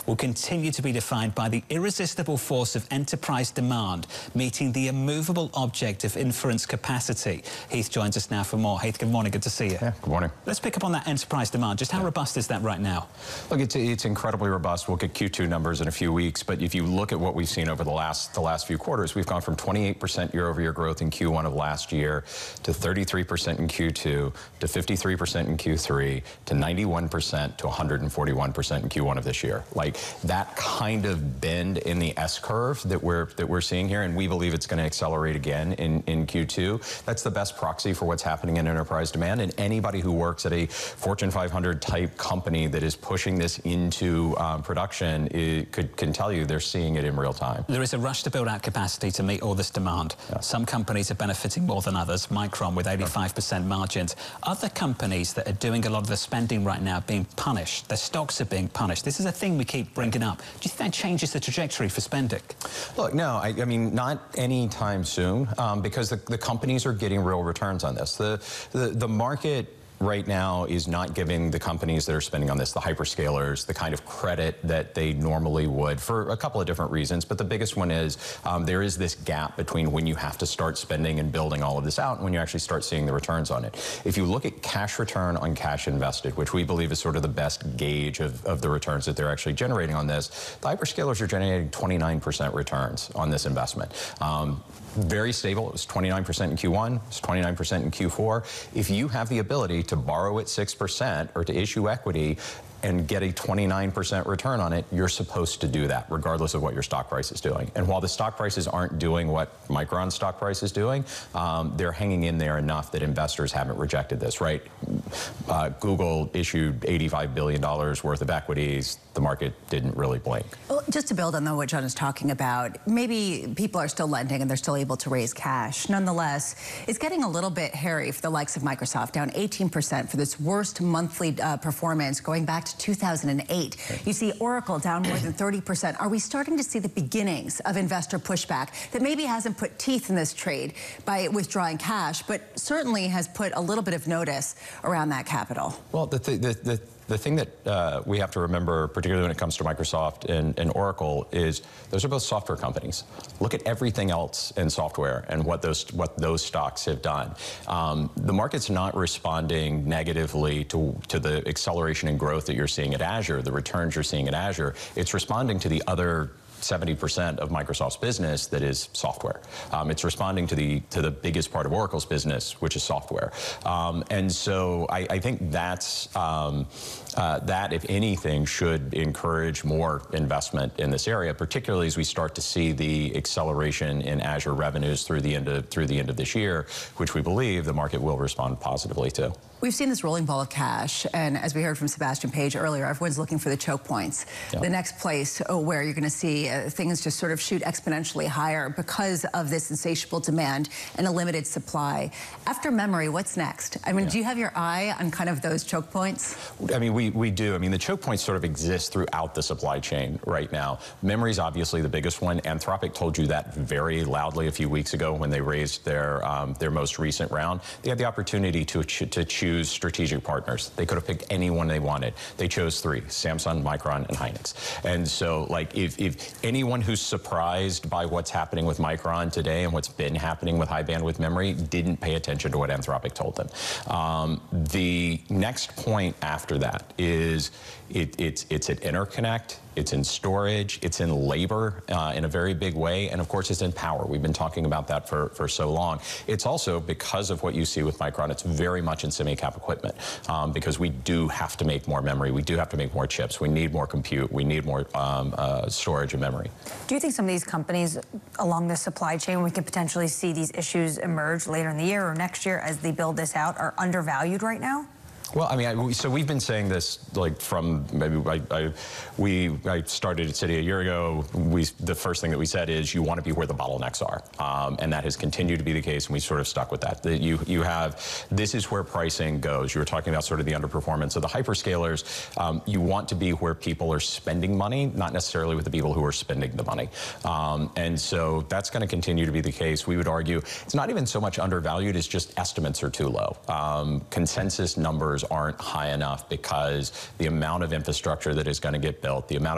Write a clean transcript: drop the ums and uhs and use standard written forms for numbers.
will continue to be defined by the irresistible force of enterprise demand, meeting the immovable object of inference capacity. Heath joins us now for more. Heath, good morning. Good to see you. Yeah, good morning. Let's pick up on that enterprise demand. Just how robust is that right now? Look, it's incredibly robust. We'll get Q2 numbers in a few weeks, but if you look at what we've seen over the last few quarters, we've gone from 28% year-over-year growth in Q1 of last year to 33% in Q2 to 53% in Q3 to 91% to 141% in Q1 of this year. Like that kind of bend in the S-curve that we're seeing here, and we believe it's going to accelerate again in Q2. That's the best proxy for what's happening in enterprise demand, and anybody who works at a Fortune 500 type company that is pushing this into production can tell you they're seeing it in real time. There is a rush to build out capacity to meet all this demand. Yeah. Some companies are benefiting more than others. Micron with 85% margins. Other companies that are doing a lot of the spending right now are being punished. Their stocks are being punished. This is a thing we keep bringing up. Do you think that changes the trajectory for spending? Look, no, I mean, not anytime soon, because the companies are getting real returns on this. The market right now is not giving the companies that are spending on this, the hyperscalers, the kind of credit that they normally would for a couple of different reasons. But the biggest one is there is this gap between when you have to start spending and building all of this out and when you actually start seeing the returns on it. If you look at cash return on cash invested, which we believe is sort of the best gauge of the returns that they're actually generating on this, the hyperscalers are generating 29% returns on this investment. Very stable. It was 29% in Q1. It was 29% in Q4. If you have the ability to borrow at 6% or to issue equity and get a 29% return on it, you're supposed to do that, regardless of what your stock price is doing. And while the stock prices aren't doing what Micron's stock price is doing, they're hanging in there enough that investors haven't rejected this, right? Google issued $85 billion worth of equities. The market didn't really blink. Well, just to build on what John is talking about, maybe people are still lending and they're still able to raise cash. Nonetheless, it's getting a little bit hairy for the likes of Microsoft, down 18% for this worst monthly performance going back to 2008. Okay. You see Oracle down more than 30%. Are we starting to see the beginnings of investor pushback that maybe hasn't put teeth in this trade by withdrawing cash, but certainly has put a little bit of notice around that capital? Well, the thing that we have to remember, particularly when it comes to Microsoft and Oracle, is those are both software companies. Look at everything else in software and what those stocks have done. The market's not responding negatively to the acceleration in growth that you're seeing at Azure, the returns you're seeing at Azure. It's responding to the other 70% of Microsoft's business that is software. It's responding to the biggest part of Oracle's business, which is software. And so I think that's that, if anything, should encourage more investment in this area, particularly as we start to see the acceleration in Azure revenues through the end of this year, which we believe the market will respond positively to. We've seen this rolling ball of cash, and as we heard from Sebastian Page earlier, everyone's looking for the choke points. Yep. The next place where you're going to see things just sort of shoot exponentially higher because of this insatiable demand and a limited supply. After memory, what's next? I mean, do you have your eye on kind of those choke points? I mean, we do. I mean, the choke points sort of exist throughout the supply chain right now. Memory's obviously the biggest one. Anthropic told you that very loudly a few weeks ago when they raised their most recent round. They had the opportunity to choose strategic partners. They could have picked anyone they wanted. They chose three: Samsung, Micron, and Hynix. And so, like, if anyone who's surprised by what's happening with Micron today and what's been happening with high bandwidth memory didn't pay attention to what Anthropic told them. The next point after that is it's at interconnect, it's in storage, it's in labor in a very big way, and of course it's in power. We've been talking about that for so long. It's also, because of what you see with Micron, it's very much in semi-cap equipment, because we do have to make more memory, we do have to make more chips, we need more compute, we need more storage and memory. Do you think some of these companies along the supply chain, we could potentially see these issues emerge later in the year or next year as they build this out, are undervalued right now? Well, I mean, so we've been saying this like from maybe I started at Citi a year ago. The first thing that we said is you want to be where the bottlenecks are, and that has continued to be the case, and we sort of stuck with that. That you have, this is where pricing goes. You were talking about sort of the underperformance of the hyperscalers. You want to be where people are spending money, not necessarily with the people who are spending the money, and so that's going to continue to be the case. We would argue it's not even so much undervalued; it's just estimates are too low. Consensus numbers aren't high enough because the amount of infrastructure that is going to get built, the amount